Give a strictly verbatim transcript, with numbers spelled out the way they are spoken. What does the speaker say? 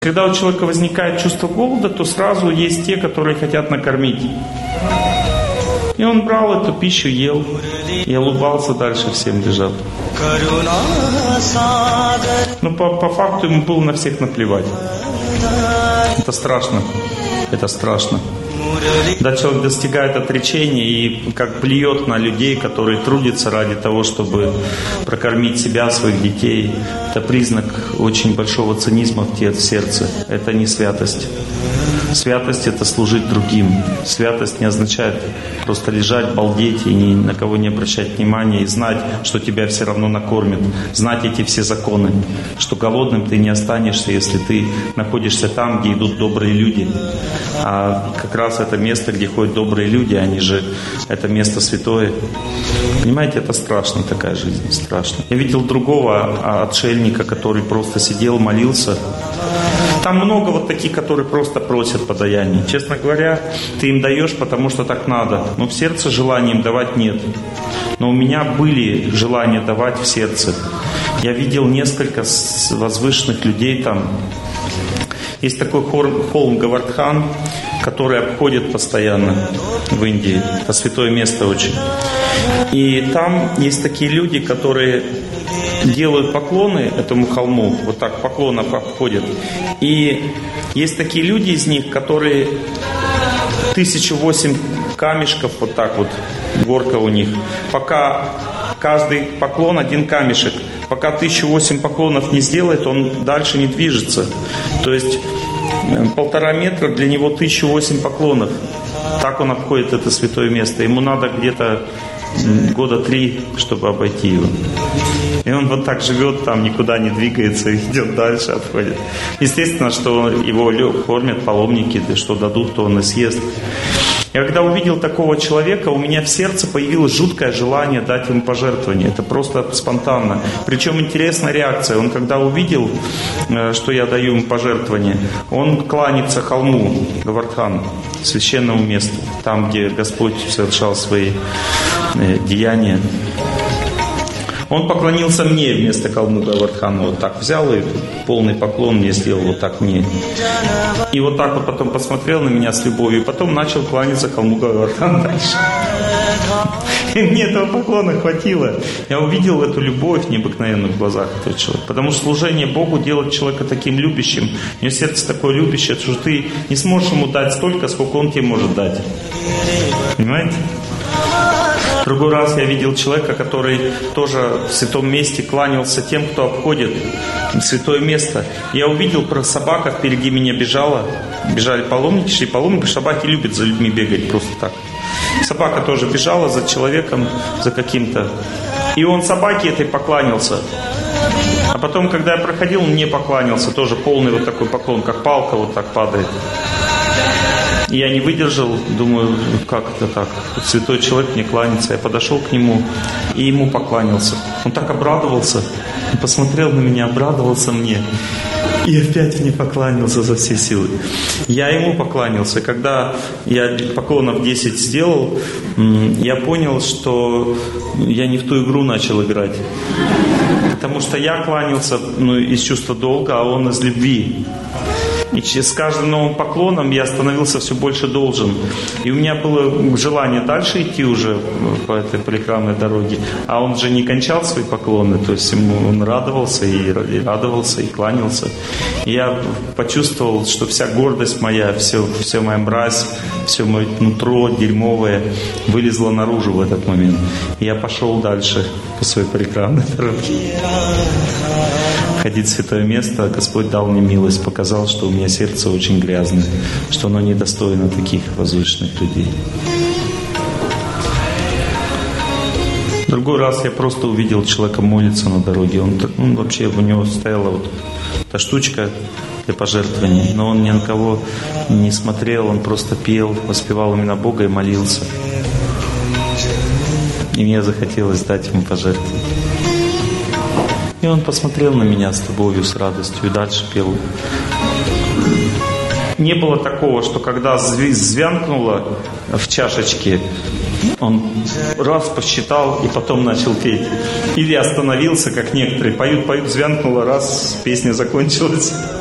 Когда у человека возникает чувство голода, то сразу есть те, которые хотят накормить. И он брал эту пищу, ел, и улыбался дальше, всем бежал. Но по, по факту ему было на всех наплевать. Это страшно. Это страшно. Когда человек достигает отречения и как плюет на людей, которые трудятся ради того, чтобы прокормить себя, своих детей, это признак очень большого цинизма в сердце. Это не святость. Святость — это служить другим. Святость не означает просто лежать, балдеть и ни на кого не обращать внимания и знать, что тебя все равно накормят. Знать эти все законы, что голодным ты не останешься, если ты находишься там, где идут добрые люди. А как раз это место, где ходят добрые люди, они же, это место святое. Понимаете, это страшно, такая жизнь, страшно. Я видел другого отшельника, который просто сидел, молился. Там много вот таких, которые просто просят подаяния. Честно говоря, ты им даешь, потому что так надо. Но в сердце желания им давать нет. Но у меня были желания давать в сердце. Я видел несколько возвышенных людей там. Есть такой холм Говардхан, который обходит постоянно в Индии. Это святое место очень. И там есть такие люди, которые делают поклоны этому холму, вот так поклонов обходят. И есть такие люди из них, которые тысячу восемь камешков, вот так вот, горка у них. Пока каждый поклон один камешек. Пока тысячу восемь поклонов не сделает, он дальше не движется. То есть полтора метра для него тысячу восемь поклонов. Так он обходит это святое место. Ему надо где-то года три, чтобы обойти его. И он вот так живет там, никуда не двигается, идет дальше, отходит. Естественно, что его кормят паломники, что дадут, то он и съест. Я когда увидел такого человека, у меня в сердце появилось жуткое желание дать ему пожертвование. Это просто спонтанно. Причем интересная реакция. Он когда увидел, что я даю ему пожертвование, он кланяется холму Говардхан, священному месту, там, где Господь совершал свои деяния. Он поклонился мне вместо холму Говардхана. Вот так взял и полный поклон мне сделал, вот так мне. И вот так вот потом посмотрел на меня с любовью, и потом начал кланяться холму Говардхана дальше. И мне этого поклона хватило. Я увидел эту любовь необыкновенную в глазах этого человека. Потому что служение Богу делает человека таким любящим. У него сердце такое любящее, что ты не сможешь ему дать столько, сколько он тебе может дать. Понимаете? В другой раз я видел человека, который тоже в святом месте кланялся тем, кто обходит святое место. Я увидел, про собака впереди меня бежала. Бежали паломники, шли паломники. Собаки любят за людьми бегать просто так. Собака тоже бежала за человеком, за каким-то. И он собаке этой покланялся. А потом, когда я проходил, он мне покланялся. Тоже полный вот такой поклон, как палка вот так падает. Я не выдержал, думаю, как это так? Святой человек мне кланяется. Я подошел к нему и ему покланялся. Он так обрадовался, он посмотрел на меня, обрадовался мне. И опять мне покланялся за все силы. Я ему покланялся. Когда я поклонов десять сделал, я понял, что я не в ту игру начал играть. Потому что я кланялся ну, из чувства долга, а он из любви. И с каждым новым поклоном я становился все больше должен. И у меня было желание дальше идти уже по этой полихрамной дороге. А он же не кончал свои поклоны. То есть ему он радовался и радовался, и кланялся. И я почувствовал, что вся гордость моя, все, все моя мразь, все мое нутро дерьмовое вылезло наружу в этот момент. И я пошел дальше по своей полихрамной дороге. Ходить в святое место, Господь дал мне милость, показал, что у меня сердце очень грязное, что оно недостойно таких возвышенных людей. В другой раз я просто увидел человека молиться на дороге. Он, он вообще, у него стояла вот эта штучка для пожертвований, но он ни на кого не смотрел, он просто пел, воспевал имена Бога и молился. И мне захотелось дать ему пожертвовать. И он посмотрел на меня с любовью, с радостью и дальше пел. Не было такого, что когда звякнуло в чашечке, он раз посчитал и потом начал петь. Или остановился, как некоторые поют, поют, звякнуло, раз, песня закончилась.